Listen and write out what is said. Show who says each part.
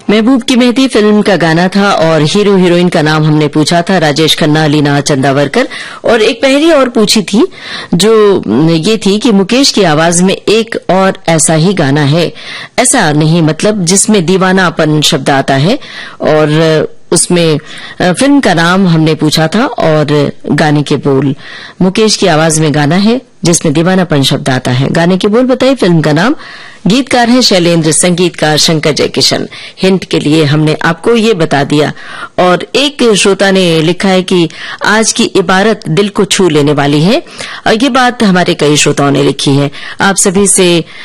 Speaker 1: महबूब की मेहंदी फिल्म का गाना था और हीरो हीरोइन का नाम हमने पूछा था राजेश खन्ना, लीना चंदावरकर। और एक पहेली और पूछी थी जो ये थी कि मुकेश की आवाज में एक और ऐसा ही गाना है, ऐसा नहीं मतलब जिसमें दीवानापन शब्द आता है। और उसमें फिल्म का नाम हमने पूछा था और गाने के बोल, मुकेश की आवाज में गाना है जिसमें दीवानापन शब्द आता है। गाने के बोल बताइए, फिल्म का नाम, गीतकार है शैलेंद्र, संगीतकार शंकर जयकिशन। हिंट के लिए हमने आपको ये बता दिया। और एक श्रोता ने लिखा है कि आज की इबारत दिल को छू लेने वाली है, और ये बात हमारे कई श्रोताओं ने लिखी है। आप सभी से